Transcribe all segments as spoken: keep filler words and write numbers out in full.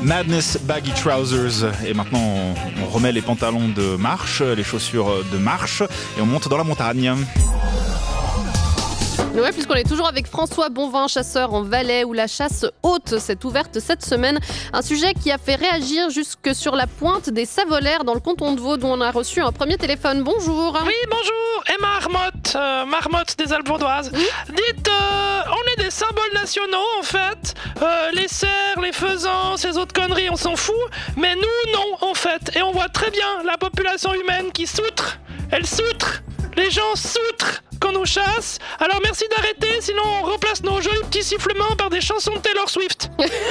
Madness Baggy Trousers. Et maintenant, on remet les pantalons de marche, les chaussures de marche, et on monte dans la montagne. Ouais, puisqu'on est toujours avec François Bonvin, chasseur en Valais, où la chasse haute s'est ouverte cette semaine. Un sujet qui a fait réagir jusque sur la pointe des Savolaires dans le canton de Vaud, où on a reçu un premier téléphone. Bonjour. Oui, bonjour. Et Marmotte, euh, Marmotte des Alpes vaudoises. Oui. Dites, euh, on est des symboles nationaux en fait. Euh, les cerfs, les faisans, ces autres conneries, on s'en fout. Mais nous, non, en fait. Et on voit très bien la population humaine qui s'outre. Elle s'outre. Les gens s'outrent quand on nous chasse. Alors merci d'arrêter, sinon on remplace nos jolis petits sifflements par des chansons de Taylor Swift.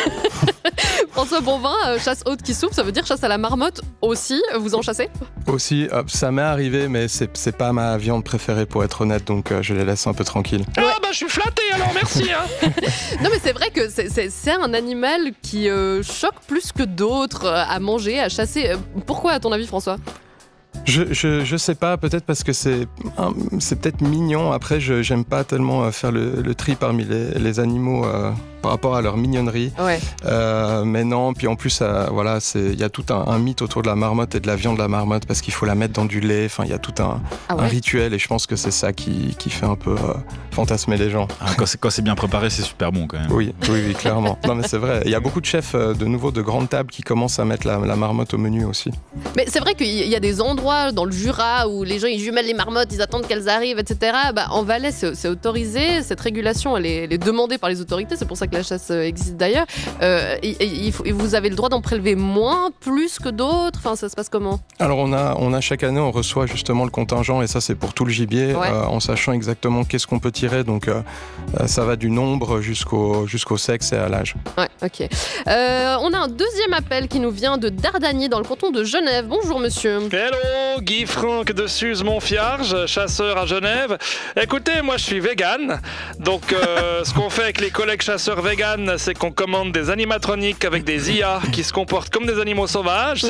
François Bonvin, euh, chasse haute qui souffle, ça veut dire chasse à la marmotte aussi. Vous en chassez ? Aussi, hop, ça m'est arrivé, mais c'est, c'est pas ma viande préférée pour être honnête, donc euh, je les laisse un peu tranquilles. Ah bah je suis flatté alors, merci hein. Non mais c'est vrai que c'est, c'est, c'est un animal qui euh, choque plus que d'autres euh, à manger, à chasser. Euh, Pourquoi à ton avis, François ? Je, je, je sais pas, peut-être parce que c'est, c'est peut-être mignon. Après, je, j'aime pas tellement faire le, le tri parmi les, les animaux euh, par rapport à leur mignonnerie. Ouais. Euh, mais non, puis en plus, euh, voilà, il y a tout un, un mythe autour de la marmotte et de la viande de la marmotte parce qu'il faut la mettre dans du lait. Enfin, il y a tout un, Ah ouais. un rituel et je pense que c'est ça qui, qui fait un peu euh, fantasmer les gens. Ah, quand, c'est, quand c'est bien préparé, c'est super bon quand même. Oui, oui, oui, clairement. Non, mais c'est vrai. Il y a beaucoup de chefs euh, de nouveau de grandes tables qui commencent à mettre la, la marmotte au menu aussi. Mais c'est vrai qu'il y a des endroits dans le Jura où les gens ils jumellent les marmottes, ils attendent qu'elles arrivent, et cetera. Bah, en Valais, c'est, c'est autorisé. Cette régulation, elle est, elle est demandée par les autorités. C'est pour ça que la chasse existe d'ailleurs. Euh, et, et, il faut, et vous avez le droit d'en prélever moins, plus que d'autres. Enfin, ça se passe comment ? Alors on a, on a chaque année, on reçoit justement le contingent et ça c'est pour tout le gibier, Ouais. euh, en sachant exactement qu'est-ce qu'on peut tirer. Donc euh, ça va du nombre jusqu'au, jusqu'au sexe et à l'âge. Ouais, ok. Euh, on a un deuxième appel qui nous vient de Dardagny dans le canton de Genève. Bonjour monsieur. Hello, Guy Franck de Suze-Montfiarge, chasseur à Genève. Écoutez, moi je suis vegan, donc euh, ce qu'on fait avec les collègues chasseurs vegan, c'est qu'on commande des animatroniques avec des I A qui se comportent comme des animaux sauvages.